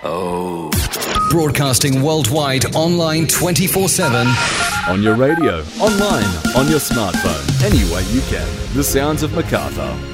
Oh. Broadcasting worldwide, online 24/7. On your radio, online, on your smartphone, any way you can. The sounds of Macarthur.